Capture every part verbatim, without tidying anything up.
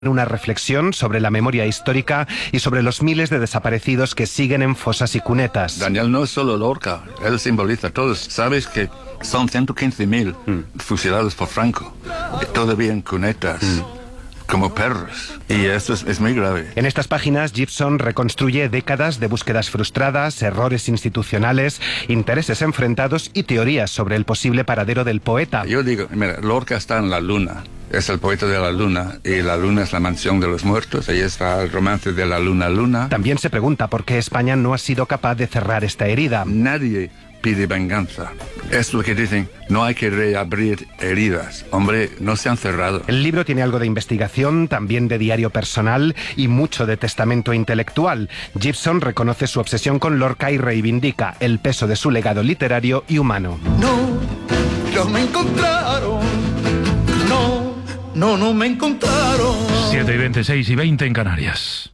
una reflexión sobre la memoria histórica y sobre los miles de desaparecidos que siguen en fosas y cunetas. Daniel no es solo Lorca, él simboliza a todos. Sabes que son ciento quince mil mm. fusilados por Franco, todavía en cunetas. Mm. Como perros. Y esto es, es muy grave. En estas páginas, Gibson reconstruye décadas de búsquedas frustradas, errores institucionales, intereses enfrentados y teorías sobre el posible paradero del poeta. Yo digo, mira, Lorca está en la luna. Es el poeta de la luna, y la luna es la mansión de los muertos. Ahí está el romance de la luna luna. También se pregunta por qué España no ha sido capaz de cerrar esta herida. Nadie pide venganza. Es lo que dicen, no hay que reabrir heridas. Hombre, no se han cerrado. El libro tiene algo de investigación, también de diario personal y mucho de testamento intelectual. Gibson reconoce su obsesión con Lorca y reivindica el peso de su legado literario y humano. No, no me encontraron. No, no, no me encontraron. siete y veintiséis y veinte en Canarias.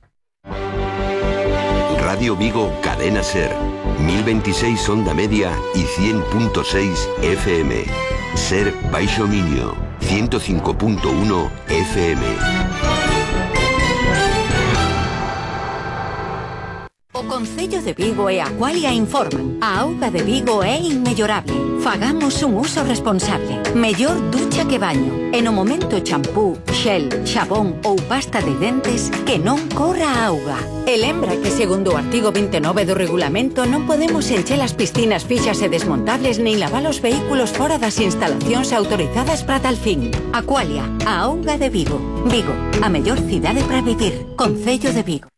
Radio Vigo, Cadena Ser. mil veintiséis onda media y cien punto seis F M. Ser Baixo Miño, ciento cinco punto uno F M. O Concello de Vigo e Aqualia informan. A auga de Vigo é inmellorable. Fagamos un uso responsable. Mellor ducha que baño. E no momento champú, xel, xabón ou pasta de dentes, que non corra a auga. E lembra que segundo o artigo veintinueve do regulamento non podemos encher as piscinas fixas e desmontables nin lavar os vehículos fora das instalacións autorizadas para tal fin. Aqualia, a auga de Vigo. Vigo, a mellor cidade para vivir. Concello de Vigo.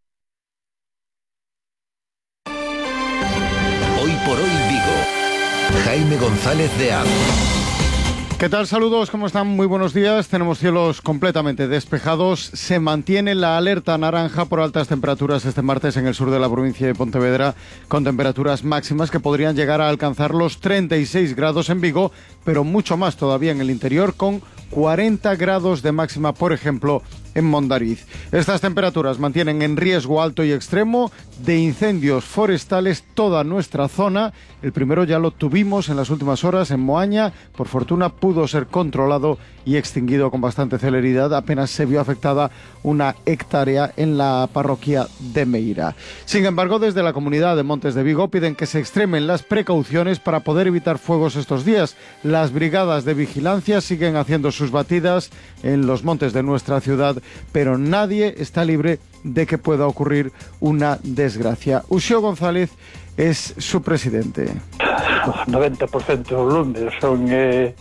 Hoy por hoy Vigo. Jaime González de Aro. ¿Qué tal? Saludos, ¿cómo están? Muy buenos días. Tenemos cielos completamente despejados. Se mantiene la alerta naranja por altas temperaturas este martes en el sur de la provincia de Pontevedra, con temperaturas máximas que podrían llegar a alcanzar los treinta y seis grados en Vigo, pero mucho más todavía en el interior, con cuarenta grados de máxima, por ejemplo, en Mondariz. Estas temperaturas mantienen en riesgo alto y extremo de incendios forestales toda nuestra zona. El primero ya lo tuvimos en las últimas horas en Moaña. Por fortuna pudo ser controlado y extinguido con bastante celeridad. Apenas se vio afectada una hectárea en la parroquia de Meira. Sin embargo, desde la comunidad de Montes de Vigo piden que se extremen las precauciones para poder evitar fuegos estos días. Las brigadas de vigilancia siguen haciendo sus batidas en los montes de nuestra ciudad, pero nadie está libre de que pueda ocurrir una desgracia. Uxío González es su presidente. O noventa por ciento dos lumes son, eh,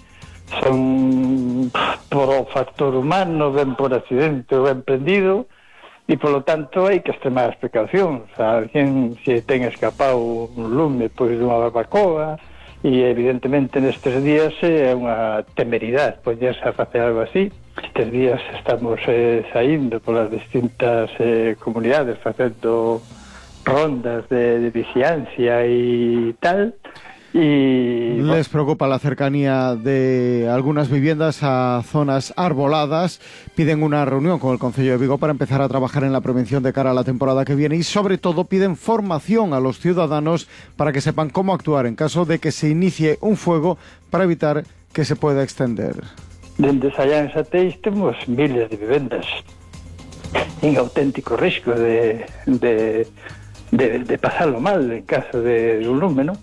son por o factor humano, ben por accidente ou ben prendido, e polo tanto hai que extremar as precaucións. Alguén se ten escapado un lume pois dunha barbacoa, e evidentemente nestes días é unha temeridade poñerse a facer algo así. Estes días estamos eh, saindo polas distintas eh, comunidades facendo rondas de, de vigilancia e tal. Y les preocupa la cercanía de algunas viviendas a zonas arboladas. Piden una reunión con el Concello de Vigo para empezar a trabajar en la prevención de cara a la temporada que viene, y sobre todo piden formación a los ciudadanos para que sepan cómo actuar en caso de que se inicie un fuego para evitar que se pueda extender. Dende allá en Satéis temos miles de vivendas en auténtico risco de, de, de, de pasarlo mal en caso de, de un lume, ¿no?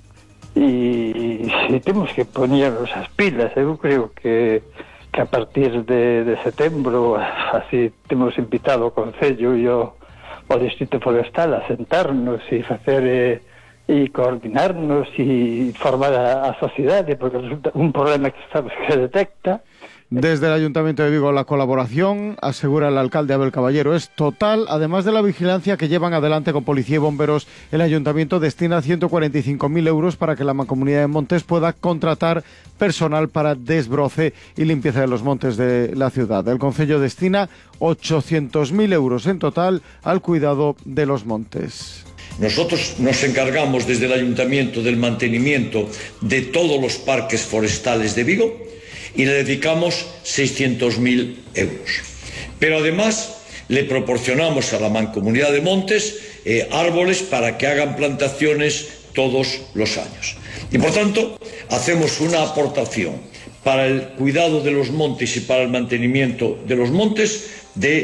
Y si tenemos que ponernos as pilas, eu creo que, que a partir de, de setembro, así temos invitado ao Concello e ao, ao Distrito Forestal a sentarnos e facer eh, e coordinarnos e formar a, a sociedade, porque resulta un problema que sabes que se detecta. Desde el Ayuntamiento de Vigo la colaboración, asegura el alcalde Abel Caballero, es total. Además de la vigilancia que llevan adelante con policía y bomberos, el Ayuntamiento destina ciento cuarenta y cinco mil euros para que la Mancomunidad de Montes pueda contratar personal para desbroce y limpieza de los montes de la ciudad. El Concello destina ochocientos mil euros en total al cuidado de los montes. Nosotros nos encargamos desde el Ayuntamiento del mantenimiento de todos los parques forestales de Vigo y le dedicamos seiscientos mil euros. Pero además le proporcionamos a la Mancomunidad de Montes eh, árboles para que hagan plantaciones todos los años. Y por tanto, hacemos una aportación para el cuidado de los montes y para el mantenimiento de los montes de